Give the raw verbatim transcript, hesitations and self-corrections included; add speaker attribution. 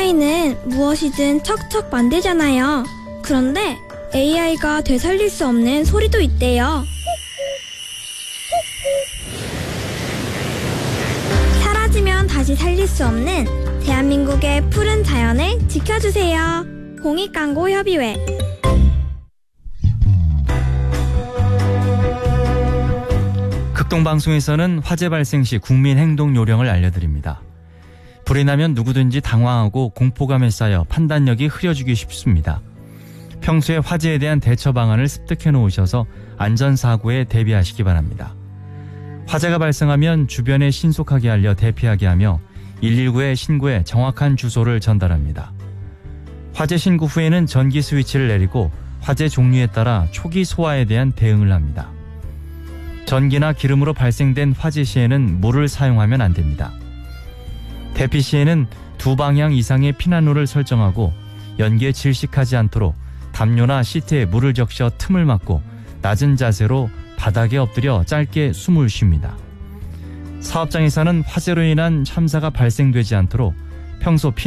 Speaker 1: 에이아이는 무엇이든 척척 만들잖아요. 그런데 에이아이가 되살릴 수 없는 소리도 있대요. 사라지면 다시 살릴 수 없는 대한민국의 푸른 자연을 지켜주세요. 공익광고협의회.
Speaker 2: 극동방송에서는 화재 발생 시 국민 행동 요령을 알려드립니다. 불이 나면 누구든지 당황하고 공포감에 쌓여 판단력이 흐려지기 쉽습니다. 평소에 화재에 대한 대처 방안을 습득해 놓으셔서 안전사고에 대비하시기 바랍니다. 화재가 발생하면 주변에 신속하게 알려 대피하게 하며 일일구에 신고해 정확한 주소를 전달합니다. 화재 신고 후에는 전기 스위치를 내리고 화재 종류에 따라 초기 소화에 대한 대응을 합니다. 전기나 기름으로 발생된 화재 시에는 물을 사용하면 안 됩니다. 대피 시에는 두 방향 이상의 피난로를 설정하고 연기에 질식하지 않도록 담요나 시트에 물을 적셔 틈을 막고 낮은 자세로 바닥에 엎드려 짧게 숨을 쉽니다. 사업장에서는 화재로 인한 참사가 발생되지 않도록 평소 피